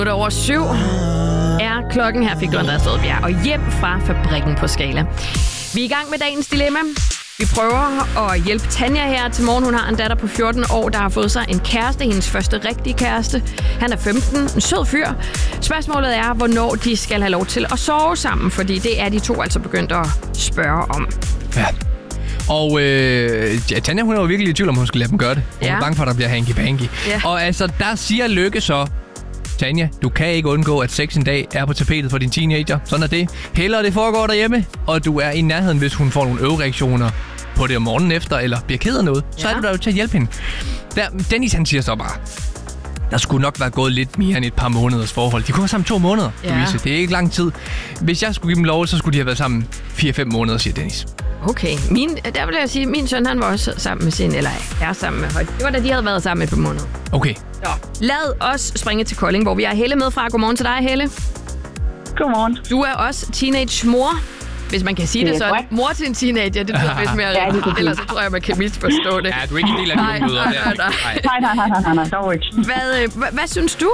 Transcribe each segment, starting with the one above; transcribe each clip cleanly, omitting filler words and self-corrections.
Over 7 er klokken. Her fik du Andreas Stodbjerg og hjem fra fabrikken på Skala. Vi er i gang med dagens dilemma. Vi prøver at hjælpe Tanja her til morgen. Hun har en datter på 14 år, der har fået sig en kæreste. Hendes første rigtige kæreste. Han er 15. En sød fyr. Spørgsmålet er, hvornår de skal have lov til at sove sammen. Fordi det er de to altså begyndt at spørge om. Ja. Og Tanja, hun er jo virkelig i tvivl om, hun skal lade dem gøre det. Hun er bange for, at der bliver hanky-panky. Ja. Og altså, der siger Lykke så, Tanja, du kan ikke undgå, at sex en dag er på tapetet for din teenager. Sådan er det. Hellere det foregår derhjemme, og du er i nærheden, hvis hun får nogle øvereaktioner på det om morgenen efter, eller bliver ked af noget. Så er du der jo til at hjælpe hende. Dennis, han siger så bare, der skulle nok være gået lidt mere end et par måneders forhold. De kunne være sammen 2 måneder, Louise. Det er ikke lang tid. Hvis jeg skulle give dem lov, så skulle de have været sammen 4-5 måneder, siger Dennis. Okay. Der vil jeg sige, min søn, han var også sammen med sin, eller er sammen med Højt. Det var da de havde været sammen et par måneder. Okay. Så lad os springe til Kolding, hvor vi har Helle med fra. Godmorgen til dig, Helle. Godmorgen. Du er også teenage-mor, hvis man kan sige det sådan. Mor til en teenager, det lyder vist mere rigtigt. Ellers så tror jeg, man kan misforstå det. Ja, du er ikke en del af de møder der. Nej, dog ikke. Hvad synes du?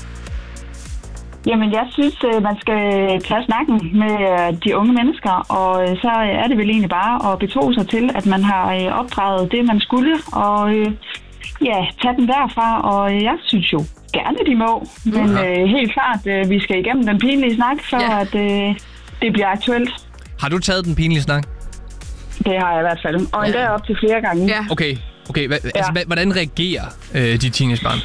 Jamen, jeg synes, man skal tage snakken med de unge mennesker, og så er det vel egentlig bare at betone sig til, at man har opdraget det, man skulle, og tage den derfra, og jeg synes jo gerne, de må, men helt klart, vi skal igennem den pinlige snak, før at det bliver aktuelt. Har du taget den pinlige snak? Det har jeg i hvert fald, og endda op til flere gange. Ja. Okay. Hvordan reagerer de teenagebarn?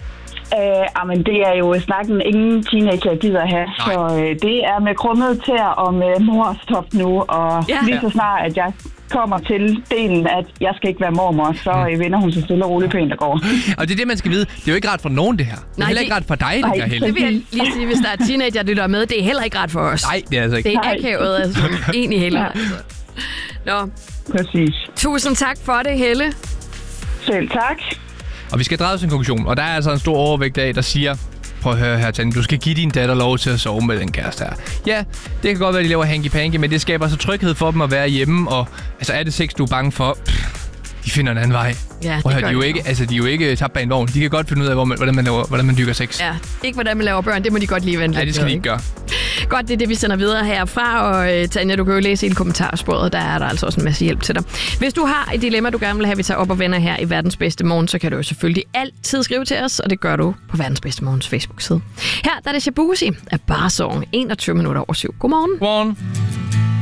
Men det er jo snakken, ingen teenager gider have. Nej. Så det er med krummet tæer og med morstop nu, og lige så snart, at jeg kommer til delen, at jeg skal ikke være mormor, så vender hun sig stille og roligt pænt, der går. Og det er det, man skal vide. Det er jo ikke ret for nogen, det her. Det er heller ikke ret for dig, det her, Helle. Det vil jeg lige sige, hvis der er teenager, der lytter med. Det er heller ikke ret for os. Nej, det er altså ikke. Det er akavet, altså. Egentlig heller. Altså. Nå. Præcis. Tusind tak for det, Helle. Selv tak. Og vi skal dreje os en konklusion, og der er altså en stor overvægt af, der siger, prøv at høre her, Tanja, du skal give din datter lov til at sove med den kæreste her. Ja, det kan godt være, at de laver hanky-panky, men det skaber så tryghed for dem at være hjemme, og altså er det sex, du er bange for? De finder en anden vej. Ja, de er jo ikke tabt bag en vogn. De kan godt finde ud af, hvordan man dyrker sex. Ja, ikke hvordan man laver børn, det må de godt lige vente lidt. Ja, det skal de ikke gøre. Godt, det er det, vi sender videre herfra, og Tanja, du kan jo læse i kommentarsporet, der er der altså også en masse hjælp til dig. Hvis du har et dilemma, du gerne vil have, vi tager op og vender her i Verdens Bedste Morgen, så kan du jo selvfølgelig altid skrive til os, og det gør du på Verdens Bedste Morgens Facebook-side. Her der er det Shabuzi af Barsong, 21 minutter over 7. Godmorgen. Godmorgen.